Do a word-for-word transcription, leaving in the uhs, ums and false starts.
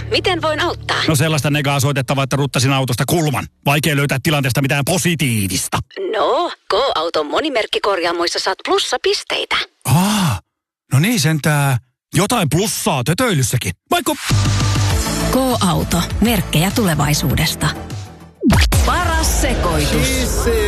miten voin auttaa? No sellaista negaa soitettavaa, että ruttasin autosta kulman. Vaikea löytää tilanteesta mitään positiivista. No, K-auton monimerkkikorjaamoissa saat plussapisteitä. Aa, no niin sentää. Jotain plussaa tötöilyssäkin. Vaikka... K-auto. Merkkejä tulevaisuudesta. Paras sekoitus.